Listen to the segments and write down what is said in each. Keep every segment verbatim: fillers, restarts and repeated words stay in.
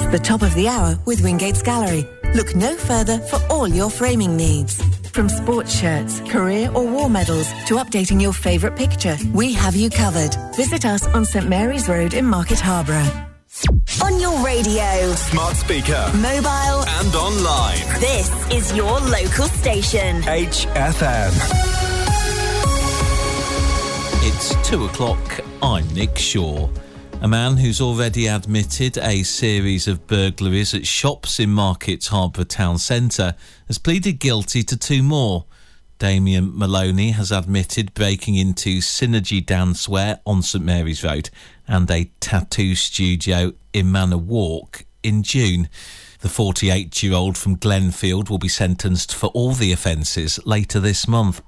the top of the hour with Wingate's Gallery. Look no further for all your framing needs. From sports shirts, career or war medals to updating your favourite picture, we have you covered. Visit us on St Mary's Road in Market Harborough. On your radio, smart speaker, mobile and online. This is your local station. H F M. It's two o'clock. I'm Nick Shaw. A man who's already admitted a series of burglaries at shops in Market Harborough Town Centre has pleaded guilty to two more. Damien Maloney has admitted breaking into Synergy Dancewear on St Mary's Road and a tattoo studio in Manor Walk in June. The forty-eight-year-old from Glenfield will be sentenced for all the offences later this month.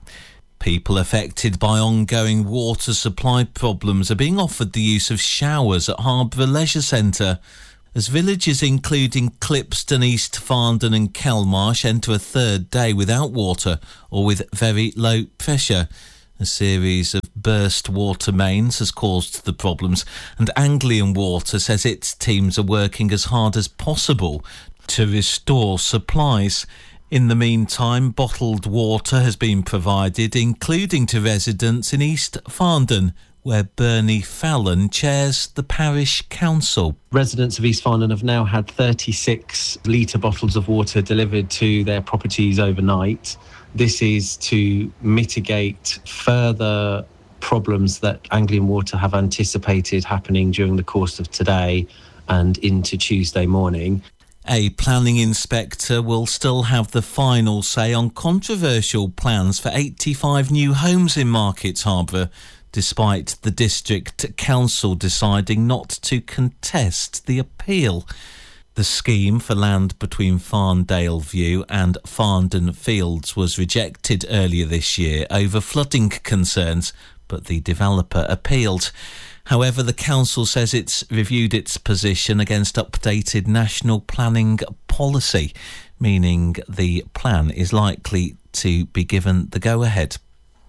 People affected by ongoing water supply problems are being offered the use of showers at Harborough Leisure Centre. As villages including Clipston, East Farndon and Kelmarsh enter a third day without water or with very low pressure. A series of burst water mains has caused the problems, and Anglian Water says its teams are working as hard as possible to restore supplies. In the meantime, bottled water has been provided, including to residents in East Farndon, where Bernie Fallon chairs the parish council. Residents of East Farndon have now had thirty-six litre bottles of water delivered to their properties overnight. This is to mitigate further problems that Anglian Water have anticipated happening during the course of today and into Tuesday morning. A planning inspector will still have the final say on controversial plans for eighty-five new homes in Market Harborough, despite the district council deciding not to contest the appeal. The scheme for land between Farndale View and Farndon Fields was rejected earlier this year over flooding concerns, but the developer appealed. However, the council says it's reviewed its position against updated national planning policy, meaning the plan is likely to be given the go-ahead.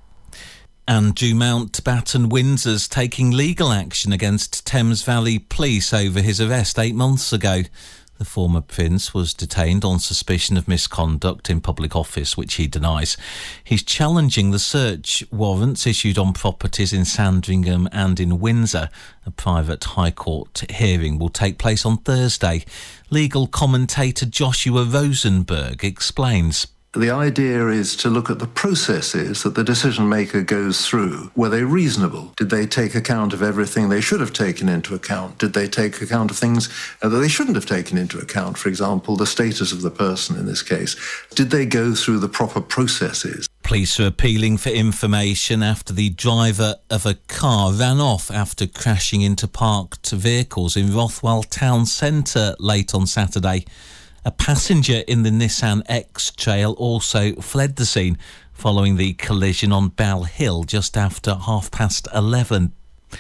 Andrew Mountbatten Windsor's taking legal action against Thames Valley Police over his arrest eight months ago. The former prince was detained on suspicion of misconduct in public office, which he denies. He's challenging the search warrants issued on properties in Sandringham and in Windsor. A private High Court hearing will take place on Thursday. Legal commentator Joshua Rosenberg explains. The idea is to look at the processes that the decision maker goes through. Were they reasonable? Did they take account of everything they should have taken into account? Did they take account of things that they shouldn't have taken into account? For example, the status of the person in this case. Did they go through the proper processes? Police are appealing for information after the driver of a car ran off after crashing into parked vehicles in Rothwell Town Centre late on Saturday. A passenger in the Nissan X-Trail also fled the scene following the collision on Bell Hill just after half past eleven.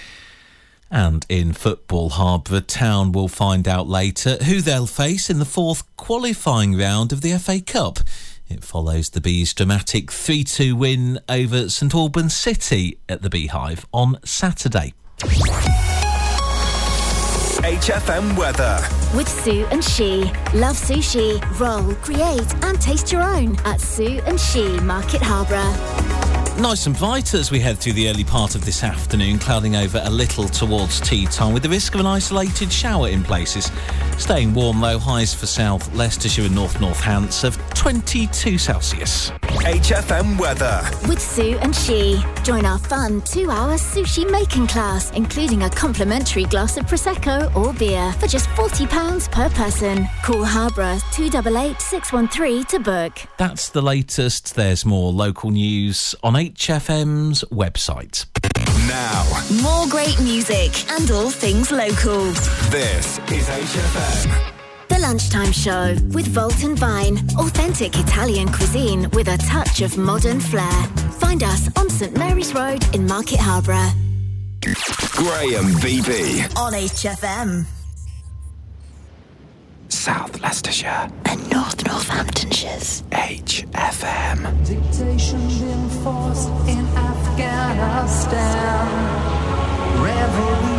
And in football, Harborough Town will find out later who they'll face in the fourth qualifying round of the F A Cup. It follows the Bees' dramatic three two win over St Albans City at the Beehive on Saturday. H F M weather. With Sue and She. Love sushi, roll, create and taste your own at Sue and She, Market Harborough. Nice and bright as we head through the early part of this afternoon, clouding over a little towards tea time with the risk of an isolated shower in places. Staying warm though, highs for South Leicestershire and North Northants of twenty-two Celsius. H F M weather. With Sue and She. Join our fun two-hour sushi making class, including a complimentary glass of Prosecco or beer for just forty pounds per person. Call Harborough two eight eight, six one three to book. That's the latest. There's more local news on H F M's website. Now, more great music and all things local. This is H F M. The Lunchtime Show with Volt and Vine. Authentic Italian cuisine with a touch of modern flair. Find us on St Mary's Road in Market Harborough. Graham Beebe. On H F M. South Leicestershire and North Northamptonshire's H F M. Dictation enforced in Afghanistan. Revolution.